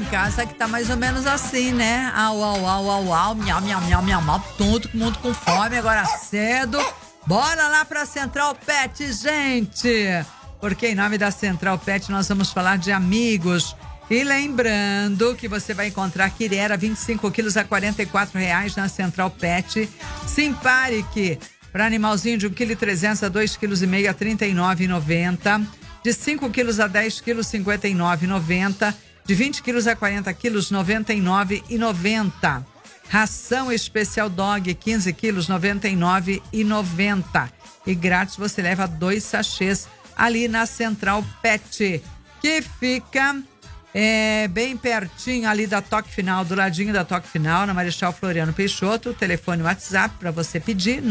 casa que tá mais ou menos assim, né? Au, au, au, au, au, miau, miau, miau, miau, miau, todo mundo com fome, agora cedo. Bora lá pra Central Pet, gente! Porque em nome da Central Pet nós vamos falar de amigos. E lembrando que você vai encontrar Quirera 25 quilos a R$44 na Central Pet. Simparic, para animalzinho de 1,3 kg a 2,5 kg a R$39,90. De 5 quilos a 10 quilos, R$59,90. De 20 quilos a 40 quilos, R$99,90. Ração especial dog, 15 quilos, R$99,90. E grátis você leva 2 sachês ali na Central Pet, que fica bem pertinho ali da Toque Final, do ladinho da Toque Final, na Marechal Floriano Peixoto. Telefone WhatsApp para você pedir,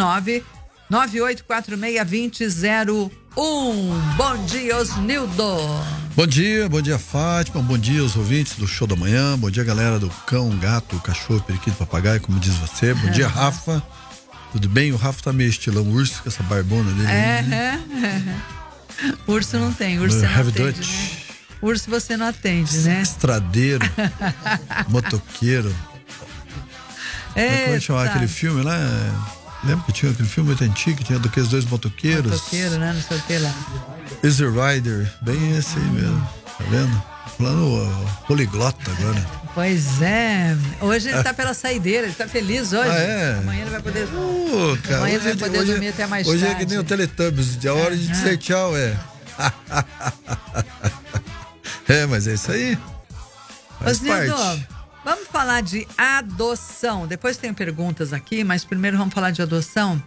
998462001. Bom dia, Osnildo. Bom dia, Fátima. Bom dia aos ouvintes do Show da Manhã. Bom dia, galera do cão, gato, cachorro, periquito, papagaio, como diz você. Bom dia, Rafa. Tudo bem? O Rafa tá meio estilão urso com essa barbona dele. Urso não tem, urso você não atende, né? Urso você não atende, né? Estradeiro, motoqueiro. Como é que chama aquele filme lá? Lembra que tinha aquele filme muito antigo, que tinha daqueles dois motoqueiros? Motoqueiro, né? Não sei o que lá. Easy Rider, bem esse aí mesmo, tá vendo? Falando poliglota agora. Pois é, hoje ele tá pela saideira, ele tá feliz hoje. Amanhã ele vai poder, cara, amanhã ele vai poder dormir até mais hoje tarde. Hoje é que nem o Teletubbies, a hora de dizer tchau mas é isso aí. Faz parte. Vamos falar de adoção. Depois tem perguntas aqui, mas primeiro vamos falar de adoção.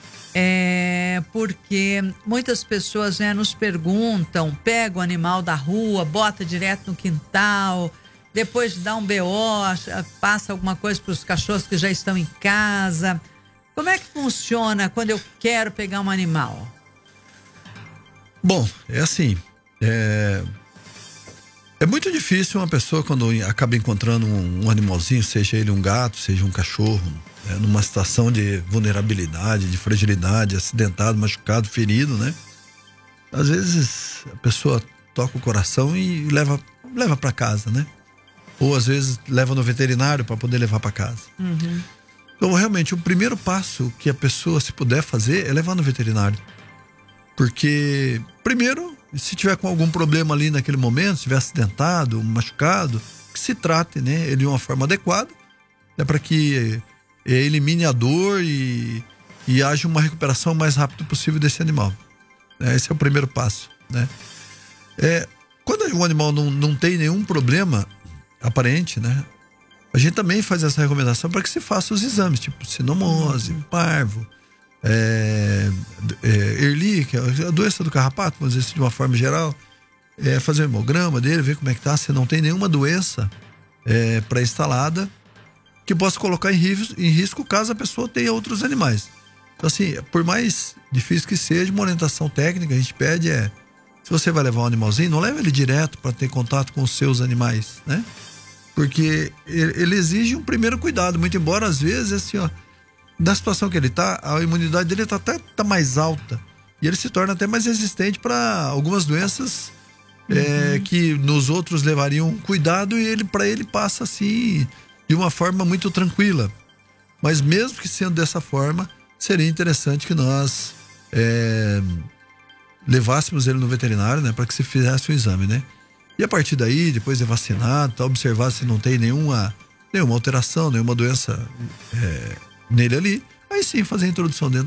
Porque muitas pessoas nos perguntam, pega o animal da rua, bota direto no quintal, depois dá um BO, passa alguma coisa para os cachorros que já estão em casa. Como é que funciona quando eu quero pegar um animal? Bom, é assim, é muito difícil uma pessoa, quando acaba encontrando um animalzinho, seja ele um gato, seja um cachorro, numa situação de vulnerabilidade, de fragilidade, acidentado, machucado, ferido, né? Às vezes a pessoa toca o coração e leva para casa, né? Ou às vezes leva no veterinário para poder levar para casa. Uhum. Então, realmente, o primeiro passo que a pessoa, se puder fazer, é levar no veterinário. Porque, primeiro, se tiver com algum problema ali naquele momento, se tiver acidentado, machucado, que se trate, né, ele de uma forma adequada, para que elimine a dor e haja uma recuperação o mais rápido possível desse animal. Esse é o primeiro passo, né? Quando o animal não tem nenhum problema aparente, né, a gente também faz essa recomendação para que se faça os exames, tipo cinomose, parvo, Ehrlich, que é a doença do carrapato, vamos dizer assim, de uma forma geral, fazer o hemograma dele, ver como é que tá, se não tem nenhuma doença pré-instalada que possa colocar em risco caso a pessoa tenha outros animais. Então, assim, por mais difícil que seja, uma orientação técnica, a gente pede se você vai levar um animalzinho, não leve ele direto para ter contato com os seus animais, né? Porque ele exige um primeiro cuidado, muito embora às vezes, assim, da situação que ele tá, a imunidade dele tá mais alta e ele se torna até mais resistente para algumas doenças que nos outros levariam cuidado, e para ele passa assim de uma forma muito tranquila. Mas mesmo que sendo dessa forma, seria interessante que nós levássemos ele no veterinário, né, para que se fizesse o exame, né? E a partir daí, depois de vacinado, observar se não tem nenhuma alteração, nenhuma doença nele ali, aí sim fazer a introdução dentro